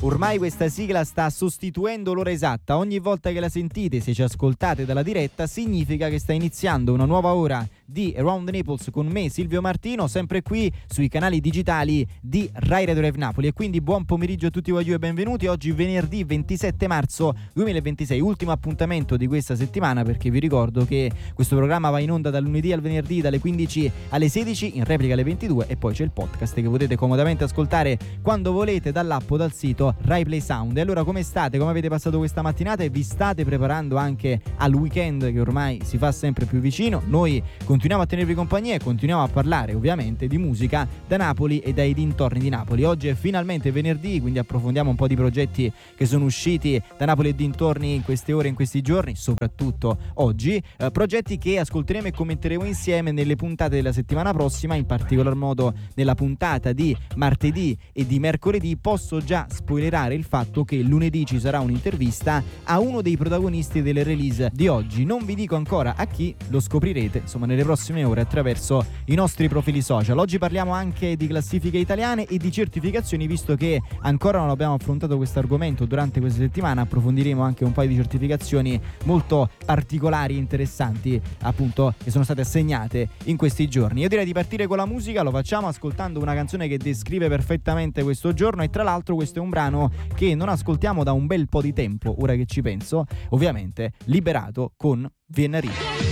Ormai questa sigla sta sostituendo l'ora esatta. Ogni volta che la sentite, se ci ascoltate dalla diretta, significa che sta iniziando una nuova ora di Around Naples con me, Silvio Martino, sempre qui sui canali digitali di Rai Radio Live Napoli. E quindi buon pomeriggio a tutti voi e benvenuti. Oggi venerdì 27 marzo 2026, ultimo appuntamento di questa settimana, perché vi ricordo che questo programma va in onda dal lunedì al venerdì dalle 15 alle 16, in replica alle 22, e poi c'è il podcast che potete comodamente ascoltare quando volete dall'app o dal sito Rai Play Sound. E allora, come state? Come avete passato questa mattinata? E vi state preparando anche al weekend che ormai si fa sempre più vicino? Noi continuiamo a tenervi compagnia e continuiamo a parlare ovviamente di musica da Napoli e dai dintorni di Napoli. Oggi è finalmente venerdì, quindi approfondiamo un po' di progetti che sono usciti da Napoli e dintorni in queste ore, in questi giorni, soprattutto oggi, progetti che ascolteremo e commenteremo insieme nelle puntate della settimana prossima, in particolar modo nella puntata di martedì e di mercoledì. Posso già spoilerare il fatto che lunedì ci sarà un'intervista a uno dei protagonisti delle release di oggi. Non vi dico ancora a chi, lo scoprirete insomma nelle prossime ore attraverso i nostri profili social. Oggi parliamo anche di classifiche italiane e di certificazioni, visto che ancora non abbiamo affrontato questo argomento durante questa settimana. Approfondiremo anche un paio di certificazioni molto particolari e interessanti, appunto, che sono state assegnate in questi giorni. Io direi di partire con la musica. Lo facciamo ascoltando una canzone che descrive perfettamente questo giorno, e tra l'altro questo è un brano che non ascoltiamo da un bel po' di tempo, ora che ci penso, ovviamente Liberato con Vienna Rio.